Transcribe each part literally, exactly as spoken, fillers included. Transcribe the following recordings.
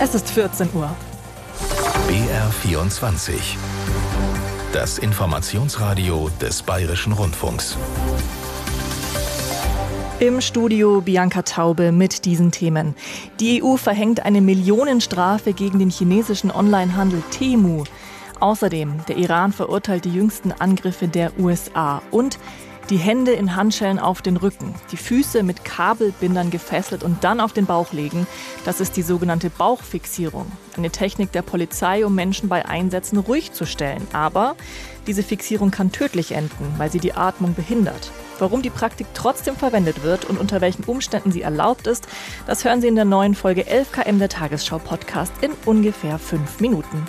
Es ist vierzehn Uhr. B R vierundzwanzig. Das Informationsradio des Bayerischen Rundfunks. Im Studio Bianca Taube mit diesen Themen. Die E U verhängt eine Millionenstrafe gegen den chinesischen Onlinehandel Temu. Außerdem, der Iran verurteilt die jüngsten Angriffe der U S A. Und die Hände in Handschellen auf den Rücken, die Füße mit Kabelbindern gefesselt und dann auf den Bauch legen. Das ist die sogenannte Bauchfixierung. Eine Technik der Polizei, um Menschen bei Einsätzen ruhig zu stellen. Aber diese Fixierung kann tödlich enden, weil sie die Atmung behindert. Warum die Praktik trotzdem verwendet wird und unter welchen Umständen sie erlaubt ist, das hören Sie in der neuen Folge elf Kilometer der Tagesschau-Podcast in ungefähr fünf Minuten.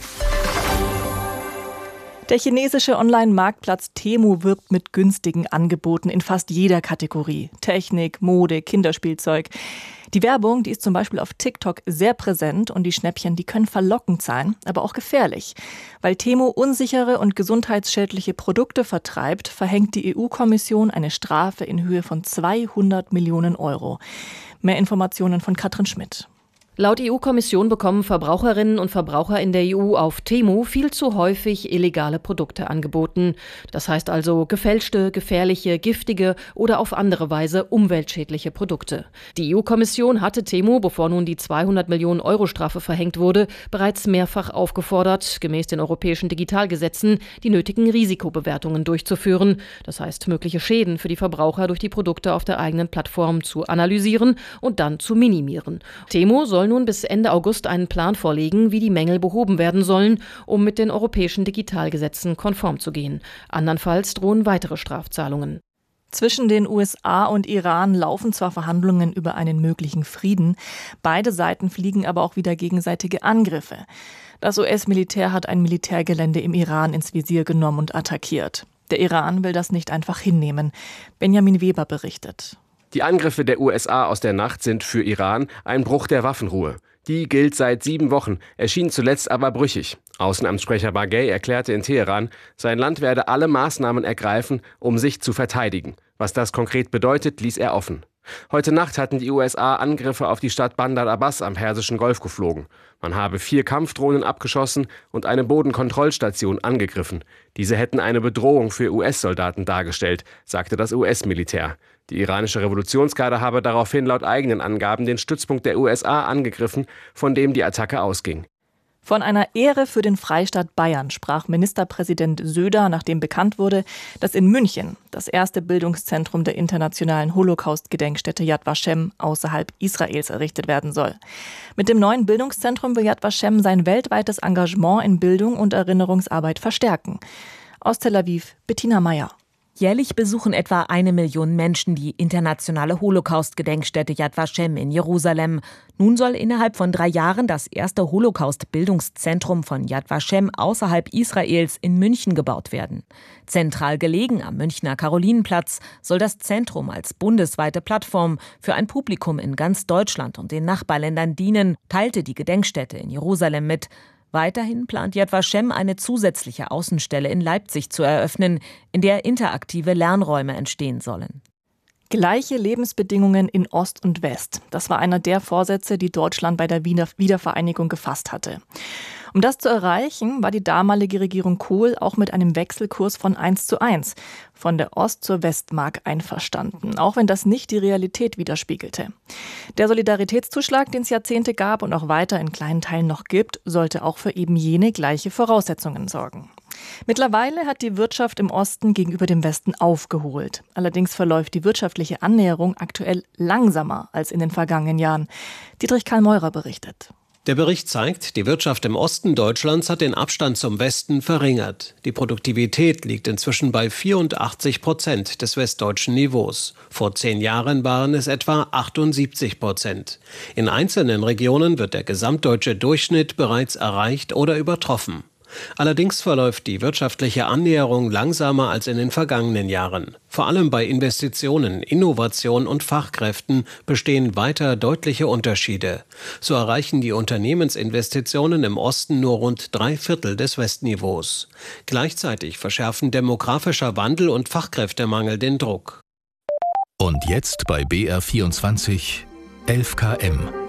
Der chinesische Online-Marktplatz Temu wirbt mit günstigen Angeboten in fast jeder Kategorie. Technik, Mode, Kinderspielzeug. Die Werbung, die ist zum Beispiel auf TikTok sehr präsent und die Schnäppchen, die können verlockend sein, aber auch gefährlich. Weil Temu unsichere und gesundheitsschädliche Produkte vertreibt, verhängt die E U-Kommission eine Strafe in Höhe von zweihundert Millionen Euro. Mehr Informationen von Katrin Schmidt. Laut E U-Kommission bekommen Verbraucherinnen und Verbraucher in der E U auf Temu viel zu häufig illegale Produkte angeboten. Das heißt also gefälschte, gefährliche, giftige oder auf andere Weise umweltschädliche Produkte. Die E U-Kommission hatte Temu, bevor nun die zweihundert Millionen Euro Strafe verhängt wurde, bereits mehrfach aufgefordert, gemäß den europäischen Digitalgesetzen die nötigen Risikobewertungen durchzuführen. Das heißt, mögliche Schäden für die Verbraucher durch die Produkte auf der eigenen Plattform zu analysieren und dann zu minimieren. Temu soll nun bis Ende August einen Plan vorlegen, wie die Mängel behoben werden sollen, um mit den europäischen Digitalgesetzen konform zu gehen. Andernfalls drohen weitere Strafzahlungen. Zwischen den U S A und Iran laufen zwar Verhandlungen über einen möglichen Frieden, beide Seiten fliegen aber auch wieder gegenseitige Angriffe. Das U S-Militär hat ein Militärgelände im Iran ins Visier genommen und attackiert. Der Iran will das nicht einfach hinnehmen. Benjamin Weber berichtet. Die Angriffe der U S A aus der Nacht sind für Iran ein Bruch der Waffenruhe. Die gilt seit sieben Wochen, erschien zuletzt aber brüchig. Außenamtssprecher Baghei erklärte in Teheran, sein Land werde alle Maßnahmen ergreifen, um sich zu verteidigen. Was das konkret bedeutet, ließ er offen. Heute Nacht hatten die U S A Angriffe auf die Stadt Bandar Abbas am Persischen Golf geflogen. Man habe vier Kampfdrohnen abgeschossen und eine Bodenkontrollstation angegriffen. Diese hätten eine Bedrohung für U S-Soldaten dargestellt, sagte das U S-Militär. Die iranische Revolutionsgarde habe daraufhin laut eigenen Angaben den Stützpunkt der U S A angegriffen, von dem die Attacke ausging. Von einer Ehre für den Freistaat Bayern sprach Ministerpräsident Söder, nachdem bekannt wurde, dass in München das erste Bildungszentrum der internationalen Holocaust-Gedenkstätte Yad Vashem außerhalb Israels errichtet werden soll. Mit dem neuen Bildungszentrum will Yad Vashem sein weltweites Engagement in Bildung und Erinnerungsarbeit verstärken. Aus Tel Aviv, Bettina Meyer. Jährlich besuchen etwa eine Million Menschen die internationale Holocaust-Gedenkstätte Yad Vashem in Jerusalem. Nun soll innerhalb von drei Jahren das erste Holocaust-Bildungszentrum von Yad Vashem außerhalb Israels in München gebaut werden. Zentral gelegen am Münchner Karolinenplatz soll das Zentrum als bundesweite Plattform für ein Publikum in ganz Deutschland und den Nachbarländern dienen, teilte die Gedenkstätte in Jerusalem mit. Weiterhin plant Yad Vashem eine zusätzliche Außenstelle in Leipzig zu eröffnen, in der interaktive Lernräume entstehen sollen. Gleiche Lebensbedingungen in Ost und West. Das war einer der Vorsätze, die Deutschland bei der Wiener Wiedervereinigung gefasst hatte. Um das zu erreichen, war die damalige Regierung Kohl auch mit einem Wechselkurs von eins zu eins von der Ost- zur Westmark einverstanden, auch wenn das nicht die Realität widerspiegelte. Der Solidaritätszuschlag, den es Jahrzehnte gab und auch weiter in kleinen Teilen noch gibt, sollte auch für eben jene gleiche Voraussetzungen sorgen. Mittlerweile hat die Wirtschaft im Osten gegenüber dem Westen aufgeholt. Allerdings verläuft die wirtschaftliche Annäherung aktuell langsamer als in den vergangenen Jahren. Dietrich Karl Meurer berichtet. Der Bericht zeigt, die Wirtschaft im Osten Deutschlands hat den Abstand zum Westen verringert. Die Produktivität liegt inzwischen bei vierundachtzig Prozent des westdeutschen Niveaus. Vor zehn Jahren waren es etwa achtundsiebzig Prozent. In einzelnen Regionen wird der gesamtdeutsche Durchschnitt bereits erreicht oder übertroffen. Allerdings verläuft die wirtschaftliche Annäherung langsamer als in den vergangenen Jahren. Vor allem bei Investitionen, Innovation und Fachkräften bestehen weiter deutliche Unterschiede. So erreichen die Unternehmensinvestitionen im Osten nur rund drei Viertel des Westniveaus. Gleichzeitig verschärfen demografischer Wandel und Fachkräftemangel den Druck. Und jetzt bei B R vierundzwanzig elf Kilometer.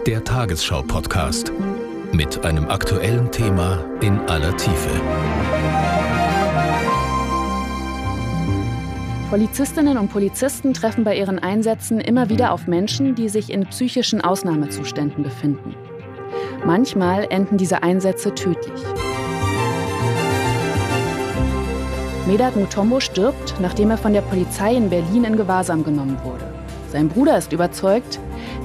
Der Tagesschau-Podcast. Mit einem aktuellen Thema in aller Tiefe. Polizistinnen und Polizisten treffen bei ihren Einsätzen immer wieder auf Menschen, die sich in psychischen Ausnahmezuständen befinden. Manchmal enden diese Einsätze tödlich. Medhat Mutombo stirbt, nachdem er von der Polizei in Berlin in Gewahrsam genommen wurde. Sein Bruder ist überzeugt,